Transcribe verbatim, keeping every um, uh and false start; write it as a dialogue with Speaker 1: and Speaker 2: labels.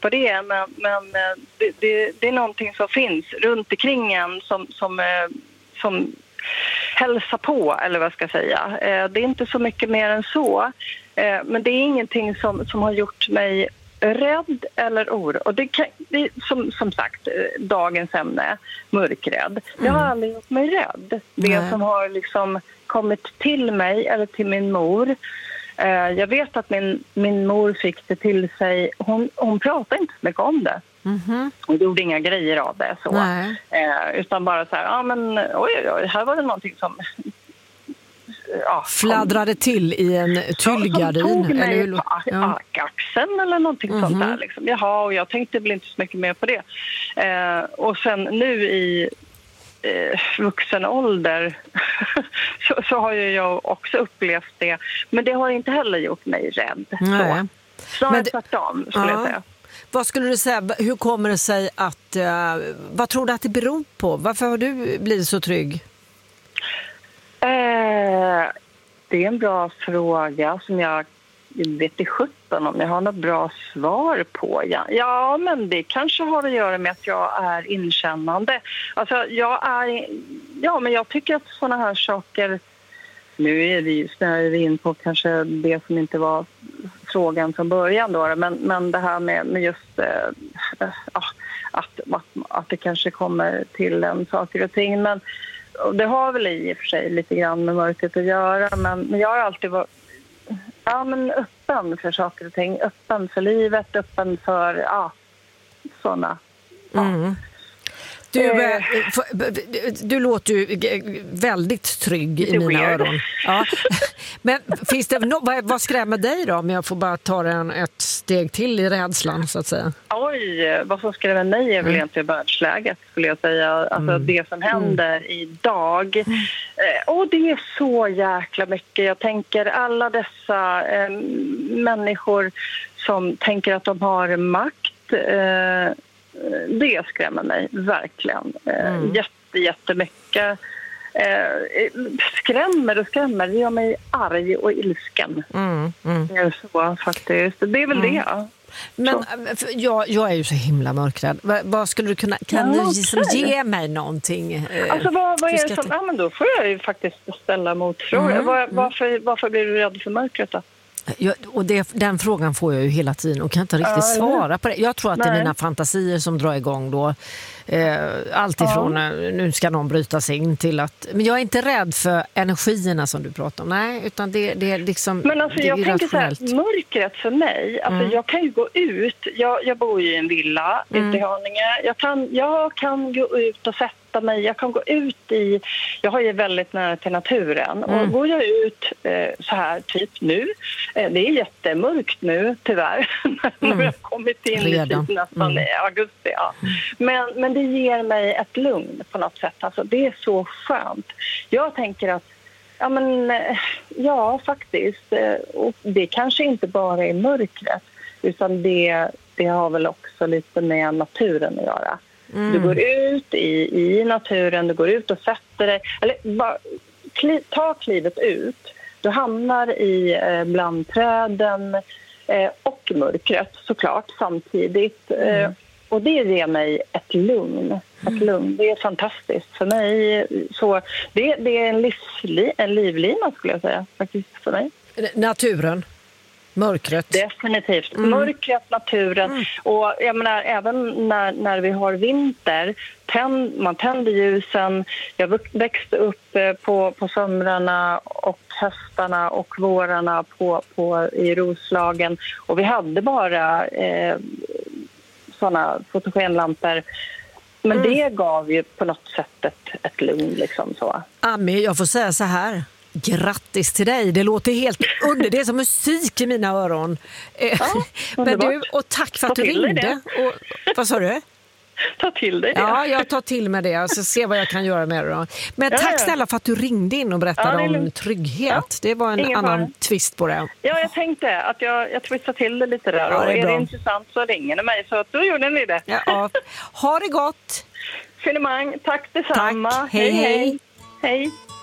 Speaker 1: på det, men, men det, det, det är någonting som finns runt omkring en som, som, som hälsar på, eller vad ska jag säga. Det är inte så mycket mer än så, men det är ingenting som, som har gjort mig rädd eller oro. Och det, kan, det som, som sagt, dagens ämne, mörkrädd. Jag har aldrig gjort mig rädd. Det Nej. som har liksom kommit till mig eller till min mor. Eh, jag vet att min, min mor fick det till sig. Hon, hon pratade inte så mycket om det. Mm-hmm. Hon gjorde inga grejer av det. Så. Eh, utan bara så här, ja men oj, oj, här var det någonting som... Ja,
Speaker 2: fladdrade till i en tyllgardin.
Speaker 1: Som tog mig
Speaker 2: eller,
Speaker 1: på ja. axeln eller någonting mm-hmm. sånt där. Liksom. Jaha, och jag tänkte väl inte så mycket mer på det. Eh, och sen nu i eh, vuxen ålder så, så har ju jag också upplevt det. Men det har inte heller gjort mig rädd. Så. Snarare tvärtom, skulle ja. jag säga.
Speaker 2: Vad skulle du säga, hur kommer det sig att, uh, vad tror du att det beror på? Varför har du blivit så trygg?
Speaker 1: Eh, det är en bra fråga som jag vet i sjutton om jag har något bra svar på. Ja, ja, men det kanske har att göra med att jag är inkännande. Alltså, jag är... Ja, men jag tycker att såna här saker... Nu är vi snarare in på kanske det som inte var frågan från början då. Men, men det här med, med just... Eh, att, att, att det kanske kommer till en saker och ting. Men... Och det har väl i och för sig lite grann med mörkret att göra, men, men jag har alltid varit ja, men öppen för saker och ting, öppen för livet, öppen för ja, sådana. Ja. Mm.
Speaker 2: Du, eh, du låter ju väldigt trygg i mina weird. öron. Ja. Men finns det no- vad, vad skrämmer dig då om jag får bara ta en, ett steg till i rädslan så att säga?
Speaker 1: Oj, vad som skrämmer mig är väl mm. egentligen världsläget skulle jag säga. Alltså mm. det som händer mm. idag. Mm. Eh, och det är så jäkla mycket. Jag tänker alla dessa eh, människor som tänker att de har makt. Eh, Det skrämmer mig verkligen mm. jätte, jättemycket. Eh, skrämmer och skrämmer, det gör mig arg och ilsken. Mm. Mm. Det är så faktiskt. Det är väl mm. det.
Speaker 2: Men jag, jag är ju så himla mörkrädd. Vad, vad skulle du kunna, kan ja, du liksom ge mig någonting?
Speaker 1: Alltså vad, vad är det som, ja men då får jag ju faktiskt ställa motfrågor. Mm. Var, varför, varför blir du rädd för mörkret då?
Speaker 2: Jag, och det, den frågan får jag ju hela tiden och kan inte riktigt ja, svara på det. Jag tror att nej. det är mina fantasier som drar igång då. Eh, allt ifrån ja. nu ska någon bryta sig in till att... Men jag är inte rädd för energierna som du pratar om. Nej, utan det, det är liksom...
Speaker 1: Men alltså
Speaker 2: det är
Speaker 1: jag tänker så här, mörkret för mig, alltså mm. jag kan ju gå ut, jag, jag bor ju i en villa mm. ute i Haninge. Jag kan, jag kan gå ut och sätta mig, jag kan gå ut i, jag har ju väldigt nära till naturen mm. och går jag ut eh, så här typ nu, eh, det är jättemörkt nu tyvärr mm. när jag har kommit in Redan. i nästan mm. augusti. Ja. Men, men det ger mig ett lugn på något sätt, alltså det är så skönt. Jag tänker att ja men ja faktiskt, och det kanske inte bara är mörkret utan det, det har väl också lite med naturen att göra. Mm. Du går ut i, i naturen, du går ut och sätter dig, eller bara kli, ta klivet ut. Du hamnar i eh, bland träden eh, och mörkret såklart samtidigt. Mm. Eh, och det ger mig ett lugn. Ett lugn. Det är fantastiskt för mig. Så det, det är en, livsli, en livlina skulle jag säga faktiskt för mig.
Speaker 2: Naturen? Mörkret?
Speaker 1: Definitivt. Mm. Mörkret, naturen. Mm. Och jag menar, även när, när vi har vinter, tänd, man tänder ljusen. Jag växte upp på, på somrarna och höstarna och vårarna på, på, i Roslagen. Och vi hade bara eh, sådana fotogenlampor. Men mm. det gav ju på något sätt ett, ett lugn liksom så.
Speaker 2: Ami, jag får säga så här. Grattis till dig. Det låter helt under. Det är som musik i mina öron. Ja, men du, och tack för att du ringde. Och, vad sa du?
Speaker 1: Ta till dig det.
Speaker 2: Ja, jag tar till med det. Så se vad jag kan göra med det då. Men
Speaker 1: ja,
Speaker 2: tack
Speaker 1: ja.
Speaker 2: snälla för att du ringde in och berättade ja, om trygghet. Ja, det var en Ingen annan fara. twist på det.
Speaker 1: Ja, jag tänkte att jag, jag twistade till det lite där. Ja, och är, är det intressant så ringer ni mig. Så då gjorde ni det.
Speaker 2: Ja, ja. Ha det gott.
Speaker 1: Finemang. Tack detsamma.
Speaker 2: Tack. Hej, hej.
Speaker 1: Hej. hej.